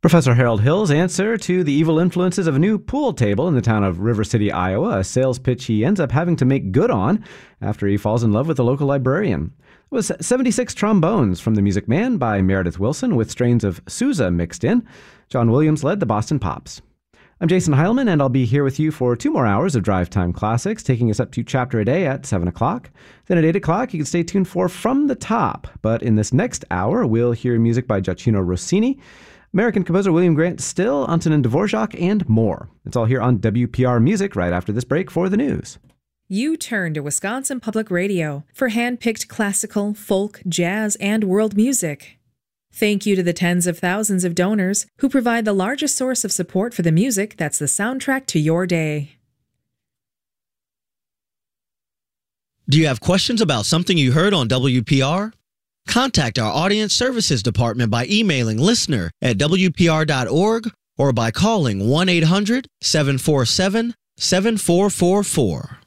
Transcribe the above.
Professor Harold Hill's answer to the evil influences of a new pool table in the town of River City, Iowa, a sales pitch he ends up having to make good on after he falls in love with the local librarian. It was 76 trombones from The Music Man by Meredith Willson with strains of Sousa mixed in. John Williams led the Boston Pops. I'm Jason Heilman, and I'll be here with you for 2 more hours of Drive Time Classics, taking us up to chapter a day at 7 o'clock. Then at 8 o'clock, you can stay tuned for From the Top. But in this next hour, we'll hear music by Gioacchino Rossini, American composer William Grant Still, Antonin Dvorak, and more. It's all here on WPR Music right after this break for the news. You turn to Wisconsin Public Radio for hand-picked classical, folk, jazz, and world music. Thank you to the tens of thousands of donors who provide the largest source of support for the music that's the soundtrack to your day. Do you have questions about something you heard on WPR? Contact our Audience Services Department by emailing listener@wpr.org or by calling 1-800-747-7444.